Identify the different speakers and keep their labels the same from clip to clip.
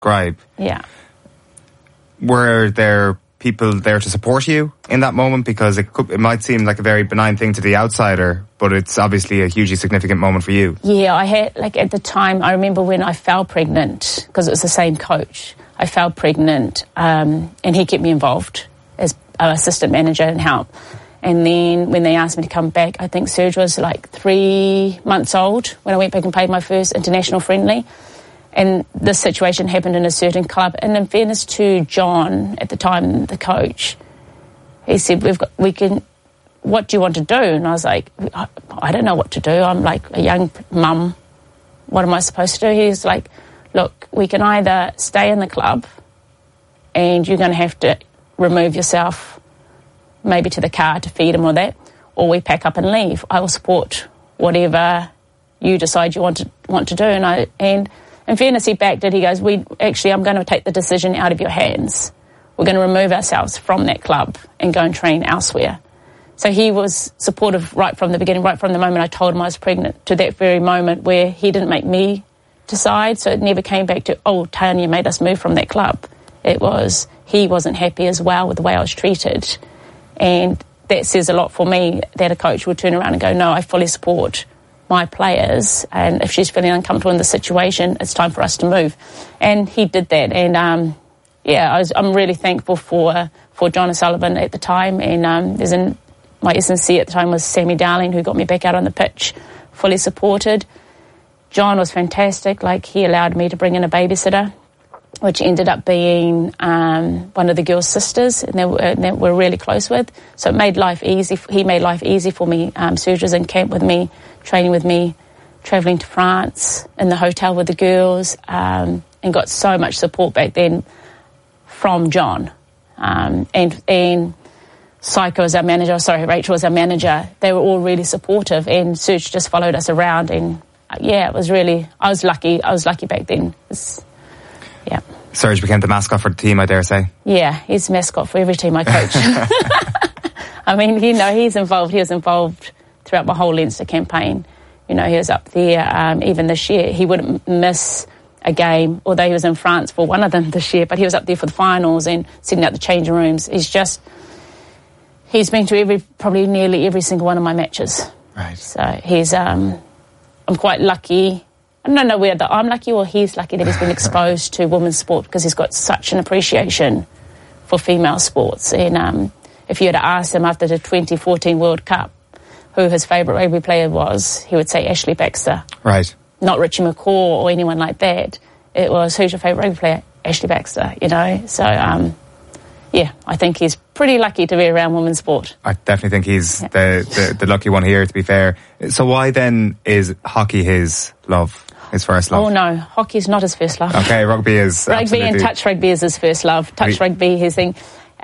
Speaker 1: Gribe.
Speaker 2: Yeah.
Speaker 1: Were there people there to support you in that moment? Because it might seem like a very benign thing to the outsider, but it's obviously a hugely significant moment for you.
Speaker 2: Yeah, I had, at the time, I remember when I fell pregnant, because it was the same coach. I fell pregnant, and he kept me involved as assistant manager and help. And then when they asked me to come back, I think Serge was 3 months old when I went back and played my first international friendly. And this situation happened in a certain club. And in fairness to John, at the time, the coach, he said, what do you want to do? And I was like, I don't know what to do. I'm like a young mum. What am I supposed to do? He's like, look, we can either stay in the club and you're going to have to remove yourself maybe to the car to feed him or that, or we pack up and leave. I will support whatever you decide you want to do. And in fairness, he backed it. He goes, I'm going to take the decision out of your hands. We're going to remove ourselves from that club and go and train elsewhere. So he was supportive right from the beginning, right from the moment I told him I was pregnant to that very moment where he didn't make me decide. So it never came back to, Tanya made us move from that club. It was, he wasn't happy as well with the way I was treated. And that says a lot for me, that a coach would turn around and go, no, I fully support my players, and if she's feeling uncomfortable in the situation, it's time for us to move. And he did that. And I'm really thankful for John O'Sullivan at the time. And my SNC at the time was Sammy Darling, who got me back out on the pitch, fully supported. John was fantastic. He allowed me to bring in a babysitter, which ended up being one of the girls' sisters, and that we're really close with. So it made life easy. He made life easy for me. Serge was in camp with me, training with me, travelling to France, in the hotel with the girls, and got so much support back then from John. And Psycho was our manager, Rachel was our manager. They were all really supportive, and Serge just followed us around. And it was really, I was lucky back then. Yeah.
Speaker 1: Serge became the mascot for the team, I dare say.
Speaker 2: Yeah, he's the mascot for every team I coach. I mean, he's involved. He was involved throughout my whole Leinster campaign. He was up there. Even this year, he wouldn't miss a game, although he was in France for one of them this year, but he was up there for the finals and sitting out the changing rooms. He's been to probably nearly every single one of my matches.
Speaker 1: Right.
Speaker 2: So I'm quite lucky. I don't know whether I'm lucky or he's lucky that he's been exposed to women's sport, because he's got such an appreciation for female sports. And if you were to ask him after the 2014 World Cup who his favourite rugby player was, he would say Ashley Baxter.
Speaker 1: Right.
Speaker 2: Not Richie McCaw or anyone like that. It was, who's your favourite rugby player? Ashley Baxter, So, I think he's pretty lucky to be around women's sport.
Speaker 1: I definitely think he's the lucky one here, to be fair. So why then is hockey his love? His first love?
Speaker 2: Oh no, hockey is not his first love.
Speaker 1: Okay, rugby is
Speaker 2: rugby
Speaker 1: absolutely.
Speaker 2: And touch rugby is his first love. Touch rugby, his thing.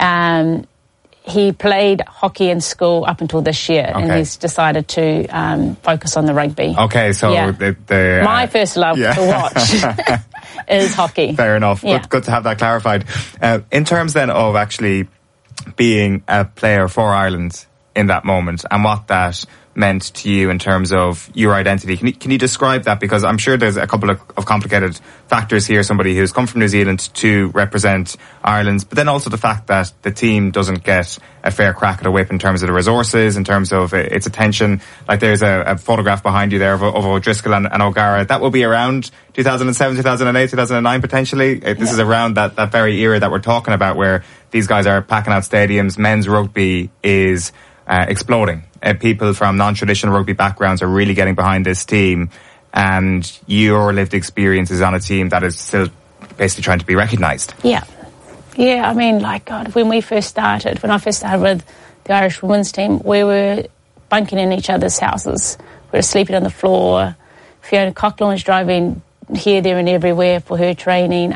Speaker 2: He played hockey in school up until this year, and he's decided to focus on the rugby.
Speaker 1: Okay, so
Speaker 2: my first love to watch is hockey.
Speaker 1: Fair enough. Yeah. Good to have that clarified. In terms then of actually being a player for Ireland in that moment, and what that meant to you in terms of your identity. Can you describe that? Because I'm sure there's a couple of complicated factors here. Somebody who's come from New Zealand to represent Ireland, but then also the fact that the team doesn't get a fair crack at a whip in terms of the resources, in terms of its attention. There's a photograph behind you there of O'Driscoll and O'Gara. That will be around 2007, 2008, 2009 potentially. This is around that very era that we're talking about, where these guys are packing out stadiums. Men's rugby is exploding. People from non-traditional rugby backgrounds are really getting behind this team, and your lived experience is on a team that is still basically trying to be recognised.
Speaker 2: Yeah. I mean, when I first started with the Irish women's team, we were bunking in each other's houses. We were sleeping on the floor. Fiona Coughlin was driving here, there and everywhere for her training.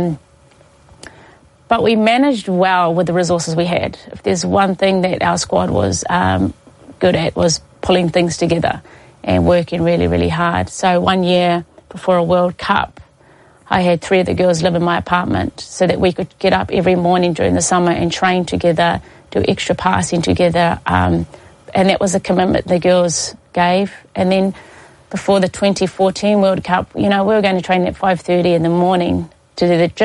Speaker 2: But we managed well with the resources we had. If there's one thing that our squad was good at, was pulling things together and working really, really hard. So one year before a World Cup, I had 3 of the girls live in my apartment so that we could get up every morning during the summer and train together, do extra passing together. And that was a commitment the girls gave. And then before the 2014 World Cup, we were going to train at 5:30 in the morning to the